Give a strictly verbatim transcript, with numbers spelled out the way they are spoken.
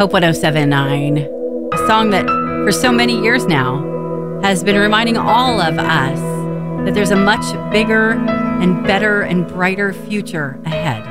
Hope one oh seven point nine, a song that for so many years now has been reminding all of us that there's a much bigger and better and brighter future ahead.